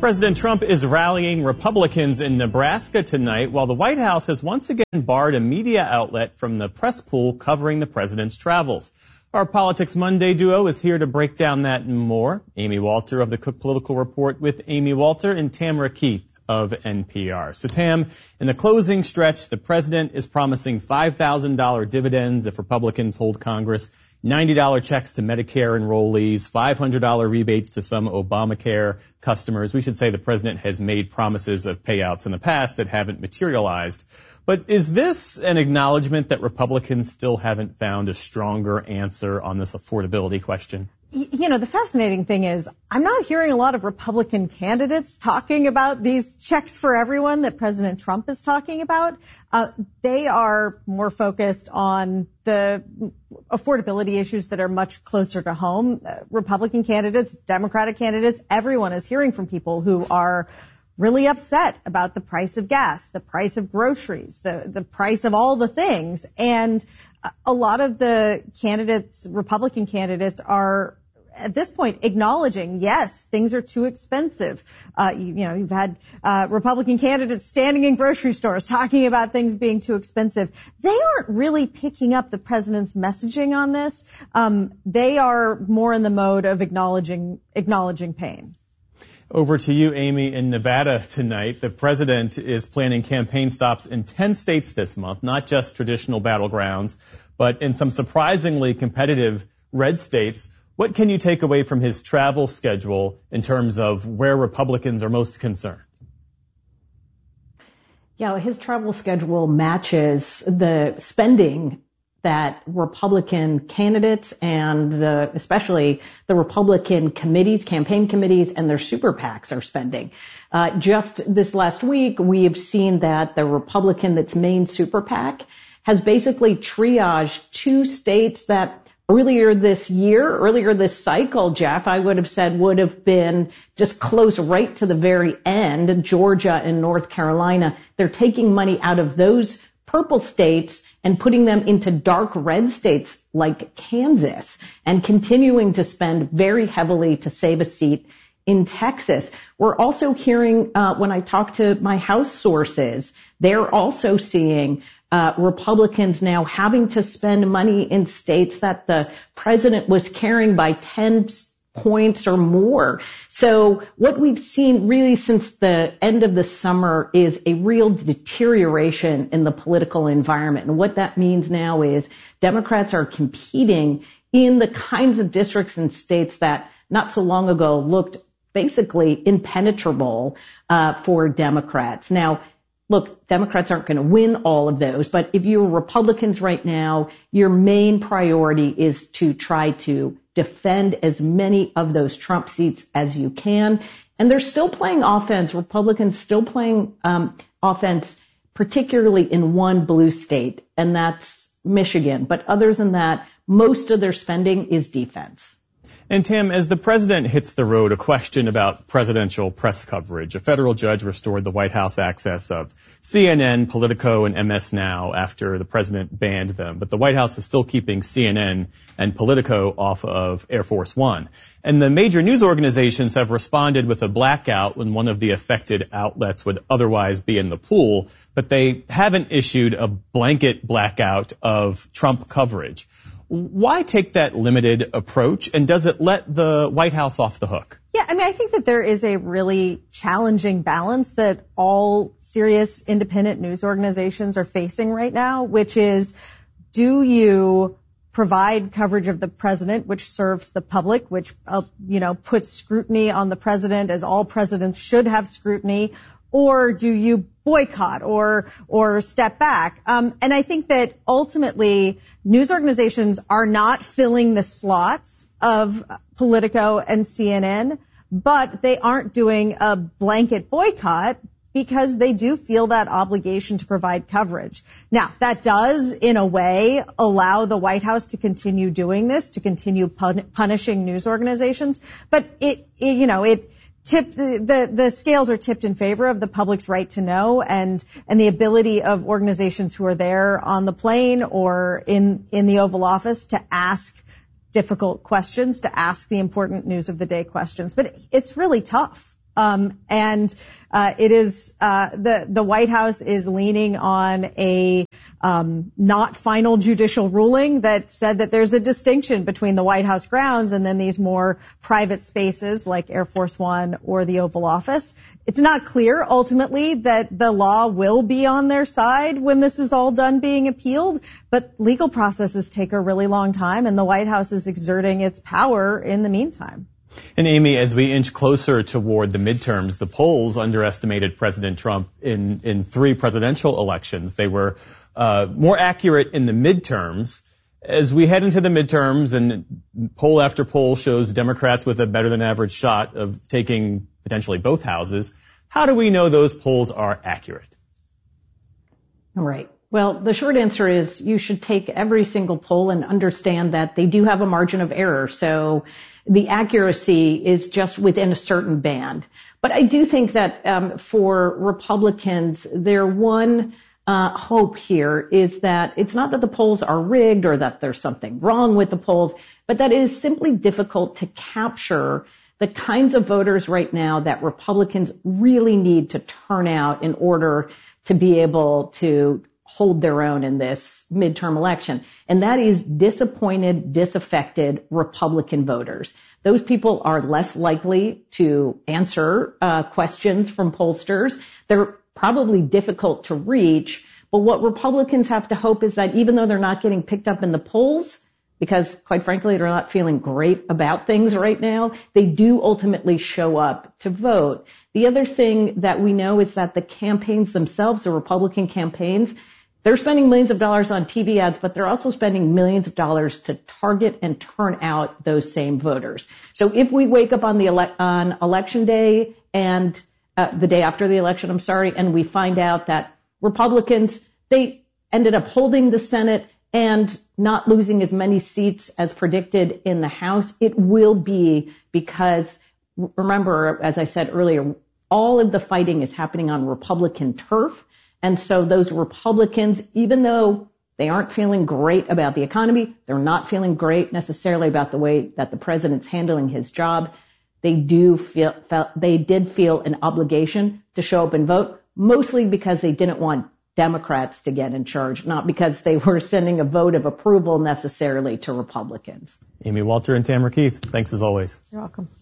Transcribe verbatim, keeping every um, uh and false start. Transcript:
President Trump is rallying Republicans in Nebraska tonight, while the White House has once again barred a media outlet from the press pool covering the president's travels. Our Politics Monday duo is here to break down that and more. Amy Walter of the Cook Political Report with Amy Walter and Tamara Keith of N P R. So Tam, in the closing stretch, the president is promising five thousand dollars dividends if Republicans hold Congress, ninety dollars checks to Medicare enrollees, five hundred dollars rebates to some Obamacare customers. We should say the president has made promises of payouts in the past that haven't materialized. But is this an acknowledgement that Republicans still haven't found a stronger answer on this affordability question? You know, the fascinating thing is I'm not hearing a lot of Republican candidates talking about these checks for everyone that President Trump is talking about. Uh, they are more focused on the affordability issues that are much closer to home. Uh, Republican candidates, Democratic candidates, everyone is hearing from people who are really upset about the price of gas, the price of groceries, the, the price of all the things. And a lot of the candidates, Republican candidates, are at this point acknowledging, yes, things are too expensive. Uh, you, you know, you've had uh, Republican candidates standing in grocery stores talking about things being too expensive. They aren't really picking up the president's messaging on this. Um, they are more in the mode of acknowledging acknowledging pain. Over to you, Amy, in Nevada tonight. The president is planning campaign stops in ten states this month, not just traditional battlegrounds, but in some surprisingly competitive red states. What can you take away from his travel schedule in terms of where Republicans are most concerned? Yeah, his travel schedule matches the spending that Republican candidates and the, especially the Republican committees, campaign committees, and their super PACs are spending. Uh, just this last week, we have seen that the Republican that's main super PAC has basically triaged two states that earlier this year, earlier this cycle, Jeff, I would have said would have been just close right to the very end, Georgia and North Carolina. They're taking money out of those purple states and putting them into dark red states like Kansas and continuing to spend very heavily to save a seat in Texas. We're also hearing, uh, when I talk to my House sources, they're also seeing uh, Republicans now having to spend money in states that the president was carrying by ten points or more. So what we've seen really since the end of the summer is a real deterioration in the political environment. And what that means now is Democrats are competing in the kinds of districts and states that not so long ago looked basically impenetrable uh, for Democrats. Now, look, Democrats aren't going to win all of those, but if you're Republicans right now, your main priority is to try to defend as many of those Trump seats as you can. And they're still playing offense. Republicans still playing um, offense, particularly in one blue state, and that's Michigan. But other than that, most of their spending is defense. And Tam, as the president hits the road, a question about presidential press coverage. A federal judge restored the White House access of C N N, Politico, and M S Now after the president banned them. But the White House is still keeping C N N and Politico off of Air Force One. And the major news organizations have responded with a blackout when one of the affected outlets would otherwise be in the pool, but they haven't issued a blanket blackout of Trump coverage. Why take that limited approach, and does it let the White House off the hook? Yeah, I mean, I think that there is a really challenging balance that all serious independent news organizations are facing right now, which is, do you provide coverage of the president, which serves the public, which, uh, you know, puts scrutiny on the president as all presidents should have scrutiny, or do you boycott or or step back? Um, and I think that ultimately news organizations are not filling the slots of Politico and C N N, but they aren't doing a blanket boycott because they do feel that obligation to provide coverage. Now, that does, in a way, allow the White House to continue doing this, to continue pun- punishing news organizations. But it, it you know, it Tip, the, the scales are tipped in favor of the public's right to know and, and the ability of organizations who are there on the plane or in, in the Oval Office to ask difficult questions, to ask the important news of the day questions. But it's really tough. Um, and uh, it is uh, the the White House is leaning on a um, not final judicial ruling that said that there's a distinction between the White House grounds and then these more private spaces like Air Force One or the Oval Office. It's not clear ultimately that the law will be on their side when this is all done being appealed, but legal processes take a really long time, and the White House is exerting its power in the meantime. And Amy, as we inch closer toward the midterms, the polls underestimated President Trump in, in three presidential elections. They were uh, more accurate in the midterms. As we head into the midterms, and poll after poll shows Democrats with a better than average shot of taking potentially both houses, how do we know those polls are accurate? All right. Well, the short answer is you should take every single poll and understand that they do have a margin of error. So the accuracy is just within a certain band. But I do think that um, for Republicans, their one uh, hope here is that it's not that the polls are rigged or that there's something wrong with the polls, but that it is simply difficult to capture the kinds of voters right now that Republicans really need to turn out in order to be able to hold their own in this midterm election. And that is disappointed, disaffected Republican voters. Those people are less likely to answer uh, questions from pollsters. They're probably difficult to reach. But what Republicans have to hope is that even though they're not getting picked up in the polls, because quite frankly, they're not feeling great about things right now, they do ultimately show up to vote. The other thing that we know is that the campaigns themselves, the Republican campaigns, they're spending millions of dollars on T V ads, but they're also spending millions of dollars to target and turn out those same voters. So if we wake up on the ele- on election day and uh, the day after the election, I'm sorry, and we find out that Republicans, they ended up holding the Senate and not losing as many seats as predicted in the House, it will be because, remember, as I said earlier, all of the fighting is happening on Republican turf. And so those Republicans, even though they aren't feeling great about the economy, they're not feeling great necessarily about the way that the president's handling his job, they do feel, felt, they did feel an obligation to show up and vote, mostly because they didn't want Democrats to get in charge, not because they were sending a vote of approval necessarily to Republicans. Amy Walter and Tamara Keith, thanks as always. You're welcome.